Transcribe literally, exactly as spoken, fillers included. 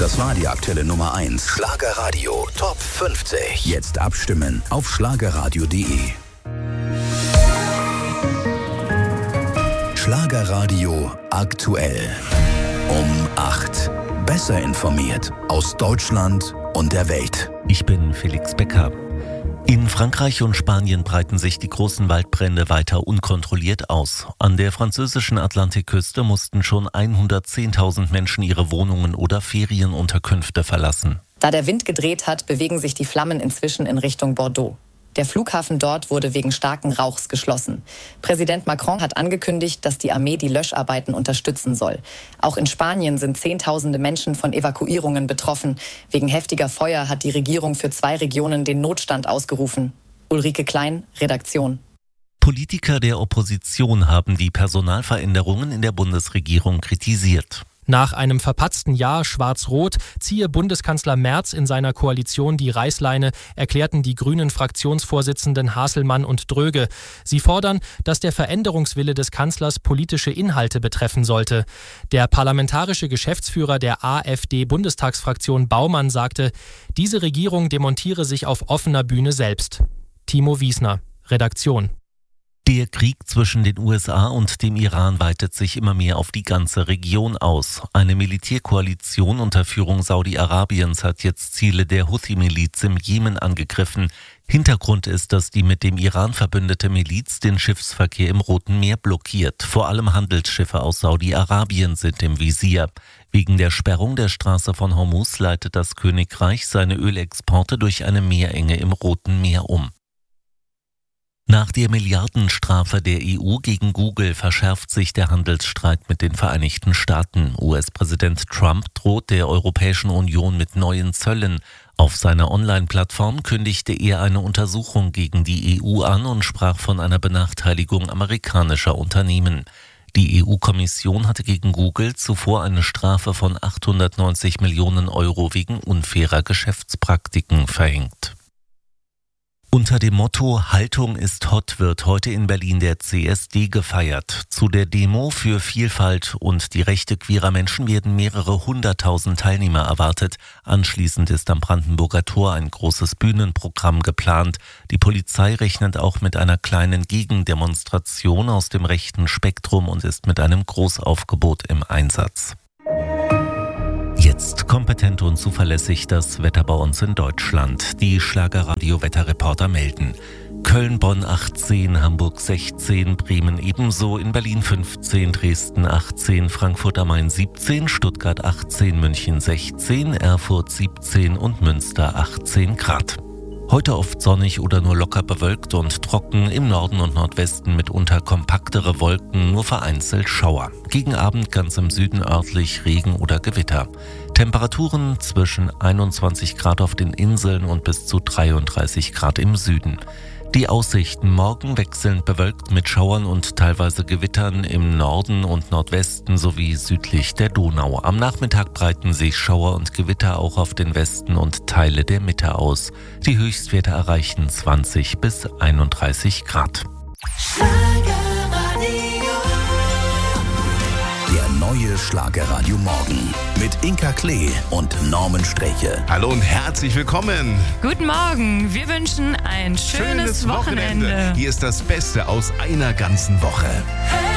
Das war die aktuelle Nummer eins. Schlagerradio Top fünfzig. Jetzt abstimmen auf schlagerradio punkt de. Schlagerradio aktuell. Um acht. Besser informiert aus Deutschland und der Welt. Ich bin Felix Becker. In Frankreich und Spanien breiten sich die großen Waldbrände weiter unkontrolliert aus. An der französischen Atlantikküste mussten schon hundertzehntausend Menschen ihre Wohnungen oder Ferienunterkünfte verlassen. Da der Wind gedreht hat, bewegen sich die Flammen inzwischen in Richtung Bordeaux. Der Flughafen dort wurde wegen starken Rauchs geschlossen. Präsident Macron hat angekündigt, dass die Armee die Löscharbeiten unterstützen soll. Auch in Spanien sind Zehntausende Menschen von Evakuierungen betroffen. Wegen heftiger Feuer hat die Regierung für zwei Regionen den Notstand ausgerufen. Ulrike Klein, Redaktion. Politiker der Opposition haben die Personalveränderungen in der Bundesregierung kritisiert. Nach einem verpatzten Jahr Schwarz-Rot ziehe Bundeskanzler Merz in seiner Koalition die Reißleine, erklärten die Grünen-Fraktionsvorsitzenden Hasselmann und Dröge. Sie fordern, dass der Veränderungswille des Kanzlers politische Inhalte betreffen sollte. Der parlamentarische Geschäftsführer der AfD-Bundestagsfraktion Baumann sagte, diese Regierung demontiere sich auf offener Bühne selbst. Timo Wiesner, Redaktion. Der Krieg zwischen den U S A und dem Iran weitet sich immer mehr auf die ganze Region aus. Eine Militärkoalition unter Führung Saudi-Arabiens hat jetzt Ziele der Houthi-Miliz im Jemen angegriffen. Hintergrund ist, dass die mit dem Iran verbündete Miliz den Schiffsverkehr im Roten Meer blockiert. Vor allem Handelsschiffe aus Saudi-Arabien sind im Visier. Wegen der Sperrung der Straße von Hormuz leitet das Königreich seine Ölexporte durch eine Meerenge im Roten Meer um. Nach der Milliardenstrafe der E U gegen Google verschärft sich der Handelsstreit mit den Vereinigten Staaten. U S-Präsident Trump droht der Europäischen Union mit neuen Zöllen. Auf seiner Online-Plattform kündigte er eine Untersuchung gegen die E U an und sprach von einer Benachteiligung amerikanischer Unternehmen. Die E U-Kommission hatte gegen Google zuvor eine Strafe von achthundertneunzig Millionen Euro wegen unfairer Geschäftspraktiken verhängt. Unter dem Motto Haltung ist hot wird heute in Berlin der C S D gefeiert. Zu der Demo für Vielfalt und die Rechte queerer Menschen werden mehrere hunderttausend Teilnehmer erwartet. Anschließend ist am Brandenburger Tor ein großes Bühnenprogramm geplant. Die Polizei rechnet auch mit einer kleinen Gegendemonstration aus dem rechten Spektrum und ist mit einem Großaufgebot im Einsatz. Jetzt kompetent und zuverlässig das Wetter bei uns in Deutschland. Die Schlagerradio-Wetterreporter melden. Köln, Bonn achtzehn, Hamburg sechzehn, Bremen ebenso, in Berlin fünfzehn, Dresden achtzehn, Frankfurt am Main siebzehn, Stuttgart achtzehn, München sechzehn, Erfurt siebzehn und Münster achtzehn Grad. Heute oft sonnig oder nur locker bewölkt und trocken, im Norden und Nordwesten mitunter kompaktere Wolken, nur vereinzelt Schauer. Gegen Abend ganz im Süden örtlich Regen oder Gewitter. Temperaturen zwischen einundzwanzig Grad auf den Inseln und bis zu dreiunddreißig Grad im Süden. Die Aussichten: morgen wechselnd bewölkt mit Schauern und teilweise Gewittern im Norden und Nordwesten sowie südlich der Donau. Am Nachmittag breiten sich Schauer und Gewitter auch auf den Westen und Teile der Mitte aus. Die Höchstwerte erreichen zwanzig bis einunddreißig Grad. Der neue Schlagerradio Morgen mit Inka Klee und Norman Sträche. Hallo und herzlich willkommen. Guten Morgen, wir wünschen ein schönes, schönes Wochenende. Wochenende. Hier ist das Beste aus einer ganzen Woche. Hey.